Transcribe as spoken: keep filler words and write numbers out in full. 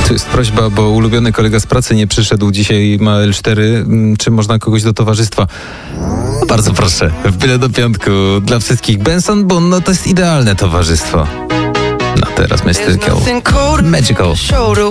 Tu jest prośba, bo ulubiony kolega z pracy nie przyszedł. Dzisiaj ma el cztery. Czy można kogoś do towarzystwa? No bardzo proszę. Wbyle do piątku dla wszystkich. Benson Boone, no to jest idealne towarzystwo. No teraz mister Kill. Magical.